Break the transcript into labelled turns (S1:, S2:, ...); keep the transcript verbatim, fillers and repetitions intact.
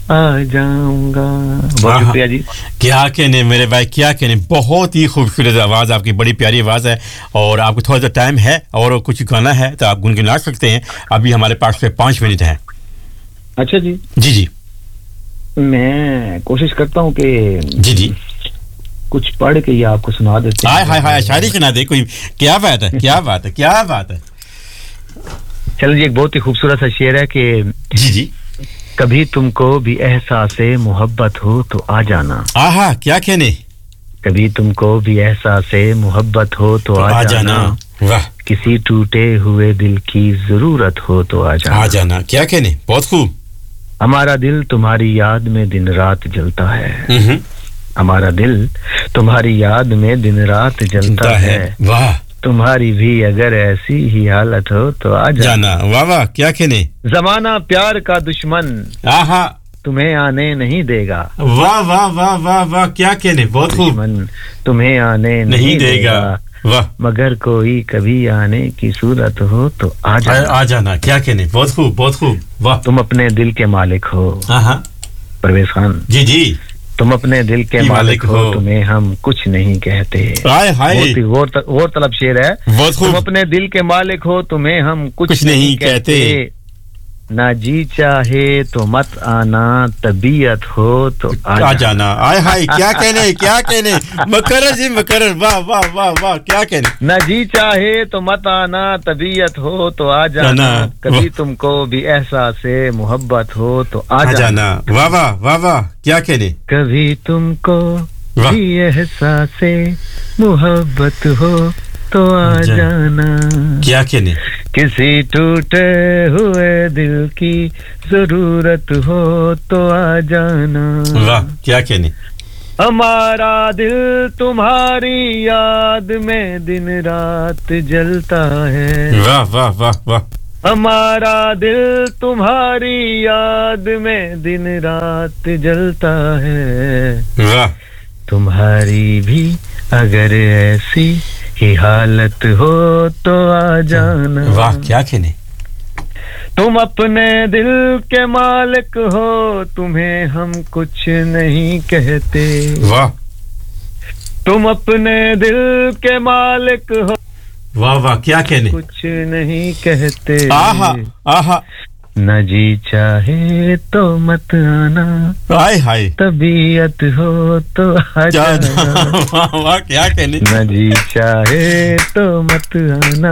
S1: आ जाऊंगा। बहुत शुक्रिया जी।
S2: क्या कहने मेरे भाई, क्या कहने, बहुत ही खूबसूरत आवाज़ आपकी, बड़ी प्यारी आवाज़ है। और आपको थोड़ा सा टाइम है और कुछ गाना है तो आप गुनगुना सकते हैं। अभी हमारे पास से पाँच मिनट हैं।
S1: अच्छा जी
S2: जी जी
S1: मैं कोशिश करता हूँ कि
S2: जी जी
S1: कुछ पढ़ के ये आपको सुना देते हैं।
S2: हाय हाय हाय, शायरी सुना दे कोई। क्या बात है, क्या बात है, क्या बात है।
S1: चलो जी, एक बहुत ही खूबसूरत सा शेर है कि
S2: जी जी
S1: कभी तुमको भी एहसासे मोहब्बत हो तो आ जाना।
S2: आहा, क्या कहने।
S1: कभी तुमको भी एहसासे मोहब्बत हो तो, तो आ, आ जाना, जाना।
S2: वाह।
S1: किसी टूटे हुए दिल की जरूरत हो तो आ जाना।
S2: आ जाना, क्या कहने, बहुत खूब।
S1: हमारा दिल तुम्हारी याद में दिन रात जलता है। हमारा दिल तुम्हारी याद में दिन रात जलता है, है।
S2: वाह।
S1: तुम्हारी भी अगर ऐसी ही हालत हो तो आ जाना,
S2: जाना। वाह वाह, क्या कहने।
S1: जमाना प्यार का दुश्मन
S2: आहा
S1: तुम्हें आने नहीं देगा।
S2: वाह वाह वाह वाह वाह, क्या कहने, बहुत खूब।
S1: दुश्मन तुम्हें आने नहीं, नहीं देगा,
S2: वाह।
S1: मगर कोई कभी आने की सूरत हो तो आ जाना।
S2: आ, आ जाना, क्या कहने, बहुत खूब, बहुत खूब। वाह।
S1: तुम अपने दिल के मालिक हो।
S2: हाँ
S1: परवेज खान
S2: जी जी,
S1: तुम अपने दिल के मालिक हो, हो, तुम्हें हम कुछ नहीं कहते।
S2: हाय हाय,
S1: बहुत ही गौर गौर तलब शेर है।
S2: तुम
S1: अपने दिल के मालिक हो, तुम्हें हम कुछ,
S2: कुछ नहीं, नहीं कहते, कहते।
S1: ना जी चाहे तो मत आना, तबीयत हो तो आ,
S2: आ जाना। हाय हाय, क्या कहने, क्या कहने। मुकर्रर जी मुकर्रर, वाह वाह वाह वाह, क्या कहने।
S1: ना जी चाहे तो मत आना, तबीयत हो तो आ जाना, कभी तुमको भी एहसासे मोहब्बत हो तो आ, आ जाना।
S2: वाह वाह वाह वाह, क्या कहने।
S1: कभी तुमको भी एहसासे मोहब्बत हो तो आ जाना,
S2: क्या कहने।
S1: किसी टूटे हुए दिल की जरूरत हो तो आ जाना।
S2: वाह, क्या कहने।
S1: हमारा दिल तुम्हारी याद में दिन रात जलता है।
S2: वाह वाह वाह वाह।
S1: हमारा दिल तुम्हारी याद में दिन रात जलता है।
S2: वाह।
S1: तुम्हारी भी अगर ऐसी ही हालत हो तो आ जाना।
S2: वाह, क्या कहने।
S1: तुम अपने दिल के मालिक हो, तुम्हें हम कुछ नहीं कहते।
S2: वाह।
S1: तुम अपने दिल के मालिक हो।
S2: वाह वाह, क्या कहने।
S1: कुछ नहीं कहते।
S2: आहा आहा।
S1: न जी चाहे तो मत आना,
S2: हाय हाय,
S1: तबीयत हो तो आ जाना।
S2: वाह वाह, क्या कहने।
S1: न जी चाहे तो मत आना,